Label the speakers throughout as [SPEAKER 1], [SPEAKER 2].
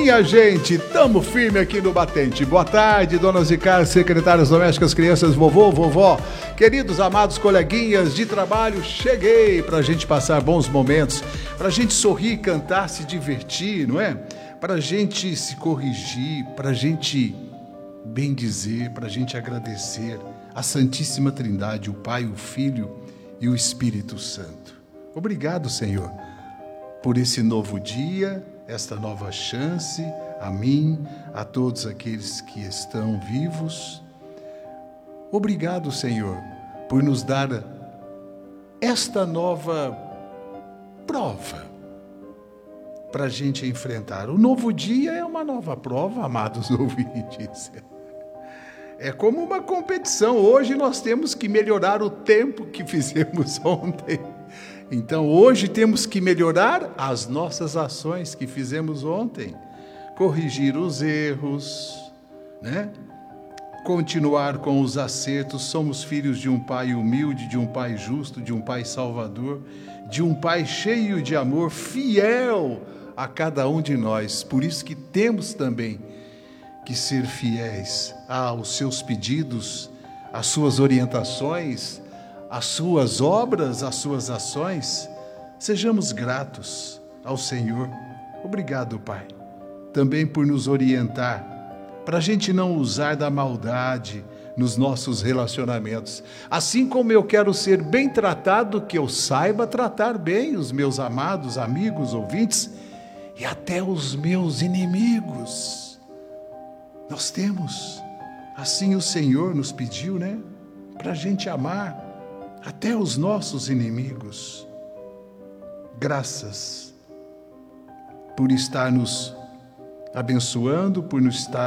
[SPEAKER 1] minha gente, tamo firme aqui no Batente. Boa tarde, donas de casa, secretárias domésticas, crianças, vovô, vovó, queridos, amados coleguinhas de trabalho. Cheguei pra gente passar bons momentos, pra gente sorrir, cantar, se divertir, não é? Pra gente se corrigir, pra gente bendizer, pra gente agradecer a Santíssima Trindade, o Pai, o Filho e o Espírito Santo. Obrigado, Senhor, por esse novo dia, esta nova chance, a mim, a todos aqueles que estão vivos. Obrigado, Senhor, por nos dar esta nova prova para a gente enfrentar. O novo dia é uma nova prova, amados ouvintes. É como uma competição. Hoje nós temos que melhorar o tempo que fizemos ontem. Então, hoje temos que melhorar as nossas ações que fizemos ontem, corrigir os erros, né? Continuar com os acertos. Somos filhos de um Pai humilde, de um Pai justo, de um Pai salvador, de um Pai cheio de amor, fiel a cada um de nós. Por isso que temos também que ser fiéis aos seus pedidos, às suas orientações, as suas obras, as suas ações. Sejamos gratos ao Senhor. Obrigado, Pai, também por nos orientar, para a gente não usar da maldade nos nossos relacionamentos. Assim como eu quero ser bem tratado, que eu saiba tratar bem os meus amados amigos, ouvintes, e até os meus inimigos. Nós temos, assim o Senhor nos pediu, né? Para a gente amar até os nossos inimigos. Graças por estar nos abençoando, por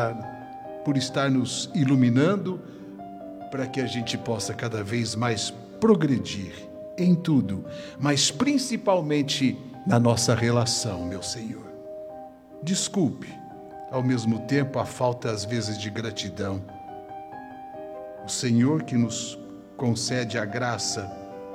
[SPEAKER 1] estar nos iluminando, para que a gente possa cada vez mais progredir em tudo, mas principalmente na nossa relação, meu Senhor. Desculpe, ao mesmo tempo, a falta às vezes de gratidão. O Senhor que nos concede a graça,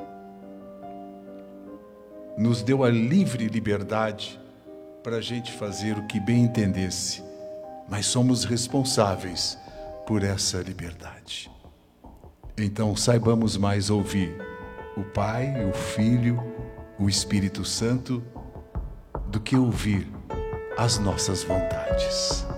[SPEAKER 1] nos deu a livre liberdade para a gente fazer o que bem entendesse, mas somos responsáveis por essa liberdade. Então saibamos mais ouvir o Pai, o Filho, o Espírito Santo, do que ouvir as nossas vontades.